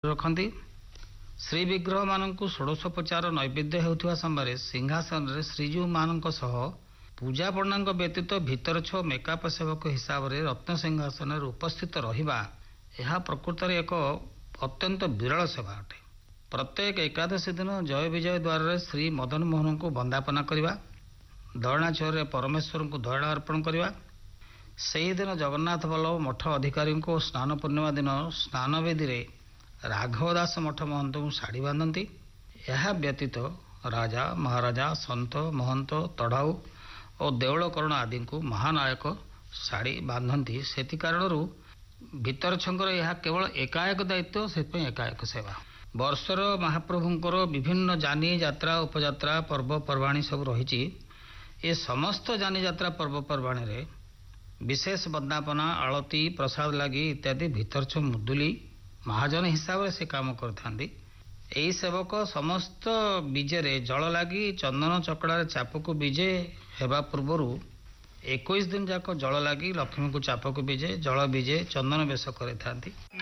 ରଖନ୍ତି। ଶ୍ରୀବିଗ୍ରହ ମାନଙ୍କୁ ଷୋଡ଼ଶୋପଚାର ନୈବେଦ୍ୟ ହେଉଥିବା ସମୟରେ ସିଂହାସନରେ ଶ୍ରୀଜୀଉମାନଙ୍କ ସହ ପୂଜା ପଣ୍ଡାଙ୍କ ବ୍ୟତୀତ ଭିତରଛ ମେକାପ ସେବକ ହିସାବରେ ରତ୍ନ ସିଂହାସନରେ ଉପସ୍ଥିତ ରହିବା ଏହା ପ୍ରକୃତରେ ଏକ ଅତ୍ୟନ୍ତ ବିରଳ ସେବା ଅଟେ। ପ୍ରତ୍ୟେକ ଏକାଦଶୀ ଦିନ ଜୟ ବିଜୟ ଦ୍ୱାରରେ ଶ୍ରୀ ମଦନ ମୋହନଙ୍କୁ ବନ୍ଦାପନା କରିବା, ଦୟଣାଚଳରେ ପରମେଶ୍ୱରଙ୍କୁ ଦୟଣା ଅର୍ପଣ କରିବା, ସେହିଦିନ ଜଗନ୍ନାଥ ବଲ୍ଲଭ ମଠ ଅଧିକାରୀଙ୍କୁ ସ୍ନାନ ପୂର୍ଣ୍ଣିମା ଦିନ ସ୍ନାନବେଦୀରେ ରାଘବ ଦାସ ମଠ ମହନ୍ତଙ୍କୁ ଶାଢ଼ୀ ବାନ୍ଧନ୍ତି। ଏହା ବ୍ୟତୀତ ରାଜା ମହାରାଜା ସନ୍ଥ ମହନ୍ତ ତଢ଼ାଉ ଓ ଦେଉଳକରଣ ଆଦିଙ୍କୁ ମହାନାୟକ ଶାଢ଼ୀ ବାନ୍ଧନ୍ତି। ସେଥି କାରଣରୁ ଭିତରଛଙ୍କର ଏହା କେବଳ ଏକାଏକ ଦାୟିତ୍ୱ, ସେଥିପାଇଁ ଏକାଏକ ସେବା। ବର୍ଷର ମହାପ୍ରଭୁଙ୍କର ବିଭିନ୍ନ ଯାନି ଯାତ୍ରା ଉପଯାତ୍ରା ପର୍ବପର୍ବାଣୀ ସବୁ ରହିଛି। ଏ ସମସ୍ତ ଯାନିଯାତ୍ରା ପର୍ବପର୍ବାଣୀରେ ବିଶେଷ ବନ୍ଦାପନା ଆଳତି ପ୍ରସାଦ ଲାଗି ଇତ୍ୟାଦି ଭିତରଛ ମୁଦୁଲି ମହାଜନ ହିସାବରେ ସେ କାମ କରିଥାନ୍ତି। ଏହି ସେବକ ସମସ୍ତ ବିଜେରେ ଜଳ ଲାଗି ଚନ୍ଦନ ଚକଡ଼ାରେ ଚାପକୁ ବିଜେ ହେବା ପୂର୍ବରୁ 21 ଦିନ ଯାକ ଜଳ ଲାଗି ଲକ୍ଷ୍ମୀଙ୍କୁ ଚାପକୁ ବିଜେ ଜଳ ବିଜେ ଚନ୍ଦନ ବେଶ କରିଥାନ୍ତି।